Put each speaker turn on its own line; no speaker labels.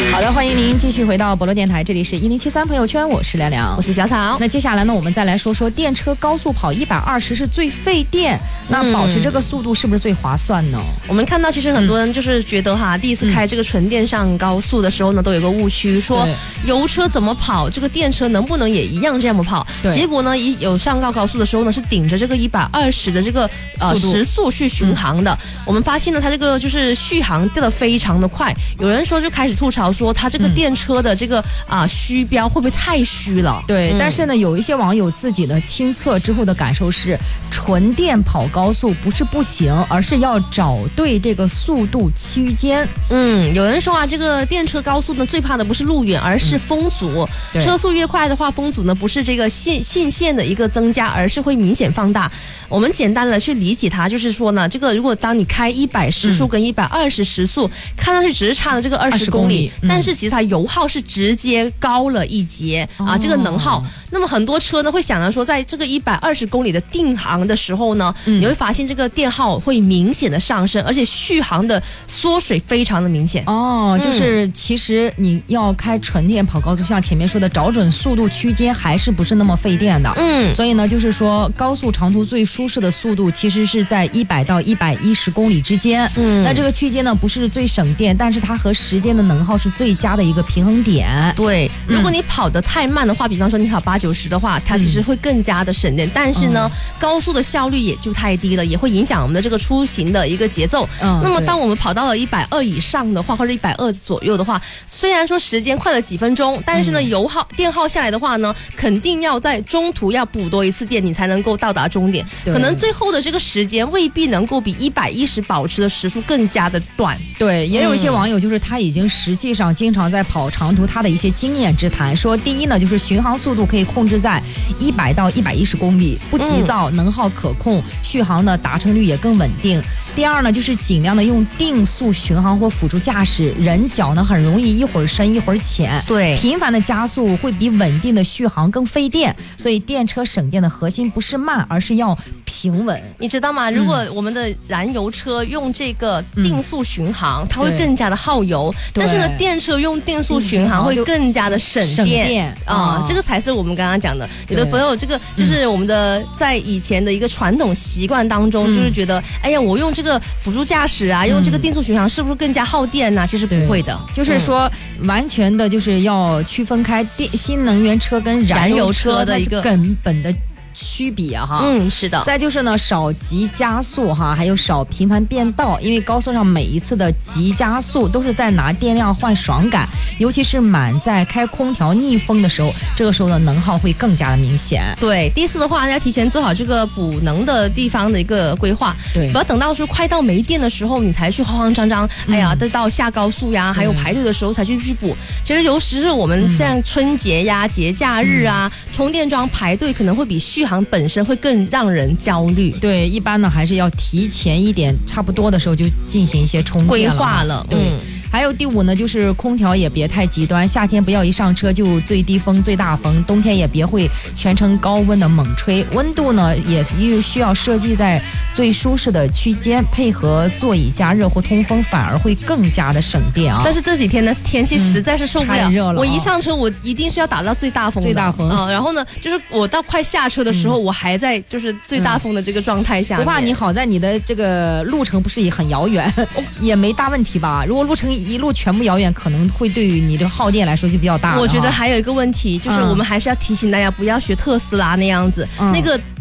好的，欢迎您继续回到博乐电台，这里是1073朋友圈，我是亮亮，
我是小草。
那接下来呢，我们再来说说电车高速跑120是最费电，那保持这个速度是不是最划算呢？
我们看到其实很多人就是觉得第一次开这个纯电上高速的时候呢，都有个误区，说油车怎么跑，这个电车能不能也一样这样跑？结果呢，有上高速的时候呢，是顶着这个120的这个时速去巡航的。我们发现呢，它这个就是续航掉得非常的快，有人说就开始吐槽说，它这个电车的这个虚标会不会太虚了？
对，但是呢，有一些网友自己的亲测之后的感受是，纯电跑高速不是不行，而是要找对这个速度区间。
有人说这个电车高速呢，最怕的不是路远，而是风阻。车速越快的话，风阻呢不是这个信线的一个增加，而是会明显放大。我们简单的去理解它，就是说呢，这个如果当你开100时速跟120时速，看上去只是差了这个20公里，但是其实它油耗是直接高了一截这个能耗。那么很多车呢会想着说，在这个120公里的定航的时候呢，你会发现这个电耗会明显的上升，而且续航的缩水非常的明显。
就是其实你要开纯电跑高速，像前面说的，找准速度区间还是不是那么费电的。所以呢，就是说高速长途最舒适的速度其实是在100到110公里之间。那这个区间呢不是最省电，但是它和时间的能耗是最佳的一个平衡点。
对，如果你跑得太慢的话，比方说你跑80-90的话，它其实会更加的省电，但是呢，高速的效率也就太低了，也会影响我们的这个出行的一个节奏。那么当我们跑到了120以上的话，或者120左右的话，虽然说时间快了几分钟，但是呢，电耗下来的话呢，肯定要在中途要补多一次电，你才能够到达终点。可能最后的这个时间未必能够比110保持的时速更加的短。
对，也有一些网友就是他已经实际上经常在跑长途，他的一些经验之谈，说第一呢，就是巡航速度可以控制在100到110公里，不急躁，能耗可控，续航的达成率也更稳定。第二呢，就是尽量的用定速巡航或辅助驾驶，人脚呢很容易一会儿深一会儿浅，
对，
频繁的加速会比稳定的续航更费电，所以电车省电的核心不是慢，而是要平稳。
你知道吗？如果我们的燃油车用这个定速巡航，它会更加的耗油，但是呢，电车用定速巡航会更加的省电这个才是我们刚刚讲的。有的朋友这个就是我们的在以前的一个传统习惯当中，就是觉得哎呀，我用这个辅助驾驶用这个定速巡航是不是更加耗电呢？其实不会的，
就是说完全的就是要区分开新能源车跟燃油车的一个根本的区别
是的。
再就是呢，少急加速还有少频繁变道，因为高速上每一次的急加速都是在拿电量换爽感，尤其是满载开空调逆风的时候，这个时候的能耗会更加的明显。
对，第四的话，要提前做好这个补能的地方的一个规划，对，不要等到说快到没电的时候，你才去慌慌张张，哎呀，到下高速呀，还有排队的时候才去补。其实尤其是我们这样春节呀、节假日充电桩排队可能会比续航本身会更让人焦虑。
对，一般呢还是要提前一点，差不多的时候就进行一些充电
规划了。
对。还有第五呢，就是空调也别太极端，夏天不要一上车就最低风最大风，冬天也别会全程高温的猛吹，温度呢也需要设计在最舒适的区间，配合座椅加热或通风，反而会更加的省电
但是这几天的天气实在是受不了，
太热了，
我一上车我一定是要打到最大风然后呢，就是我到快下车的时候，我还在就是最大风的这个状态下。
不怕你好在你的这个路程不是也很遥远，也没大问题吧？如果路程一路全部遥远，可能会对于你这个耗电来说就比较大。
我觉得还有一个问题，就是我们还是要提醒大家不要学特斯拉那样子，那个